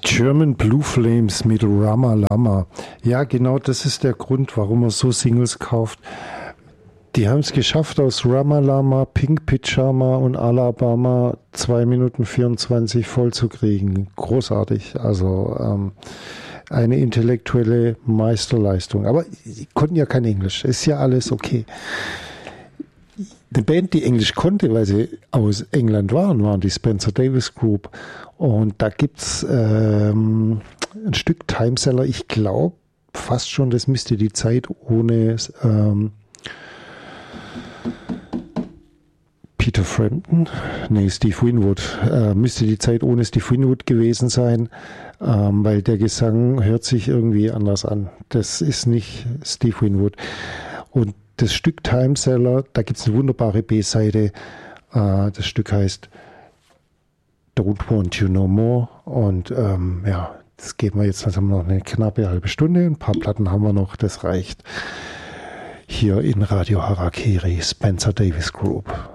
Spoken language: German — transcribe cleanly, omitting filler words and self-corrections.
German Blue Flames mit Rama Lama. Ja, genau das ist der Grund, warum man so Singles kauft. Die haben es geschafft, aus Rama Lama, Pink Pyjama und Alabama 2 Minuten 24 voll zu kriegen. Großartig. Also eine intellektuelle Meisterleistung. Aber die konnten ja kein Englisch. Ist ja alles okay. Eine Band, die Englisch konnte, weil sie aus England waren die Spencer Davis Group. Und da gibt's ein Stück Timeseller, ich glaube fast schon, das müsste die Zeit ohne Peter Frampton, Steve Winwood, müsste die Zeit ohne Steve Winwood gewesen sein, weil der Gesang hört sich irgendwie anders an. Das ist nicht Steve Winwood. Und das Stück Timeseller, da gibt es eine wunderbare B-Seite. Das Stück heißt Don't Want You No More. Und das geben wir jetzt, also haben wir noch eine knappe halbe Stunde. Ein paar Platten haben wir noch, das reicht. Hier in Radio Harakiri, Spencer Davis Group.